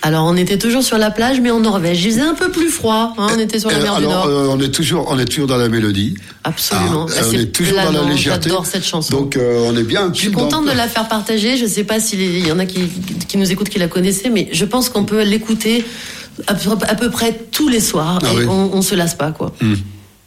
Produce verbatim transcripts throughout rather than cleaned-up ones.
Alors on était toujours sur la plage, mais en Norvège. Il faisait un peu plus froid. Hein, on était sur la mer alors, du Nord. Euh, on est toujours, on est toujours dans la mélodie. Absolument. Ah, ah, on est toujours planant, dans la légèreté. J'adore cette chanson. Donc euh, on est bien. Je suis contente dans... de la faire partager. Je ne sais pas s'il y en a qui, qui nous écoutent qui la connaissaient, mais je pense qu'on peut l'écouter à peu, à peu près tous les soirs ah, et oui. on, on se lasse pas quoi. Mm.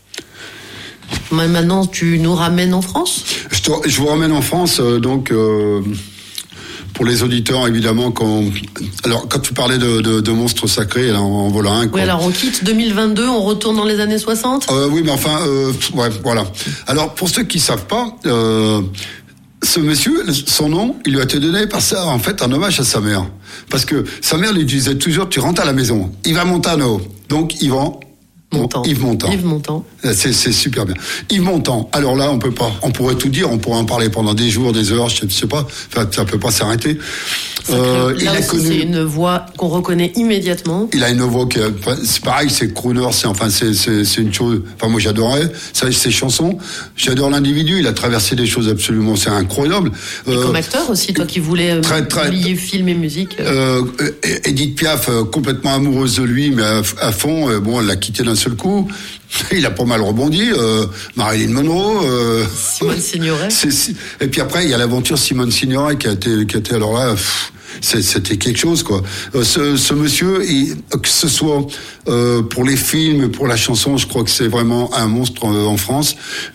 Maintenant, tu nous ramènes en France ? Je, te, je vous ramène en France, euh, donc. Euh... Pour les auditeurs, évidemment, quand alors quand tu parlais de, de, de monstres sacrés, là, en voilà un. Oui, alors on quitte deux mille vingt-deux, on retourne dans les années soixante. Euh, oui, mais enfin, euh, ouais, voilà. Alors pour ceux qui savent pas, euh, ce monsieur, son nom, il lui a été donné par ça, en fait, un hommage à sa mère, parce que sa mère lui disait toujours, tu rentres à la maison, Yves Montand, donc Yvan. Montand. Yves Montand. Yves Montand. C'est, c'est super bien. Yves Montand. Alors là, on peut pas, on pourrait tout dire, on pourrait en parler pendant des jours, des heures, je sais pas. Enfin, ça peut pas s'arrêter. Euh, il a connu. C'est une voix qu'on reconnaît immédiatement. Il a une voix qui, c'est pareil, c'est crooner, c'est enfin, c'est, c'est, c'est une chose. Enfin, moi, j'adorais ça, ses chansons. J'adore l'individu. Il a traversé des choses absolument, c'est incroyable. Et euh, comme acteur aussi, toi qui voulais très, très, lier film et musique. Euh, Edith Piaf, complètement amoureuse de lui, mais à, à fond. Bon, elle l'a quitté d'un seul coup. Il a pas mal rebondi. Euh, Marilyn Monroe. Euh, Simone Signoret. C'est, c'est, et puis après, il y a l'aventure Simone Signoret qui a été, qui a été alors là. Pff, c'était quelque chose quoi. Euh, ce, ce monsieur, il, que ce soit euh, pour les films, pour la chanson, je crois que c'est vraiment un monstre euh, en France.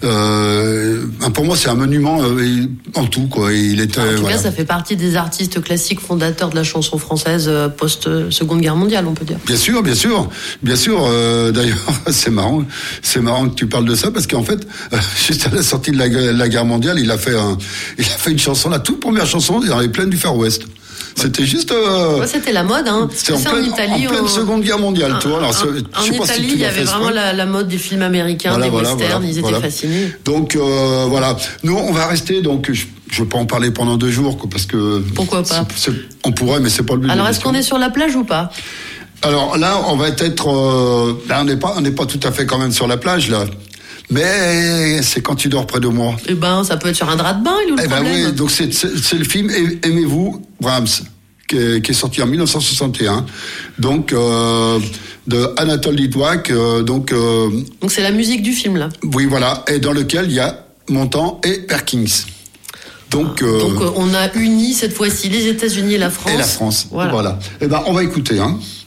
Euh, pour moi, c'est un monument euh, en tout quoi. Il était. En tout voilà. cas, ça fait partie des artistes classiques fondateurs de la chanson française euh, post Seconde Guerre mondiale, on peut dire. Bien sûr, bien sûr, bien sûr. Euh, d'ailleurs, c'est marrant, c'est marrant que tu parles de ça parce qu'en fait, euh, juste à la sortie de la, la guerre mondiale, il a fait un, il a fait une chanson, la toute première chanson dans les plaines du Far West. C'était juste. Euh, ouais, c'était la mode, hein. C'était en, pleine, en Italie, en pleine on... Seconde Guerre mondiale, un, tu vois. Alors, un, en Italie, si il y avait vraiment la, la mode des films américains, voilà, des voilà, westerns. Voilà, ils étaient voilà. fascinés. Donc euh, voilà. Nous, on va rester. Donc, je ne veux pas en parler pendant deux jours, quoi, parce que. Pourquoi pas c'est, c'est, On pourrait, mais c'est pas le but. Alors, est-ce qu'on est sur la plage ou pas ? Alors là, on va être. Euh, là, on n'est pas, on n'est pas tout à fait quand même sur la plage là. Mais c'est quand tu dors près de moi. Eh ben, ça peut être sur un drap de bain, il ou le eh ben problème. Oui, donc c'est, c'est, c'est le film Aimez-vous, Brahms. Qui est, qui est sorti en dix-neuf cent soixante et un, donc euh, de Anatole Litvak, euh, donc. Euh, donc c'est la musique du film là. Oui, voilà, et dans lequel il y a Montand et Perkins. Donc, ah, euh, donc on a uni cette fois-ci les États-Unis et la France. Et la France, voilà. voilà. Eh ben, on va écouter, hein.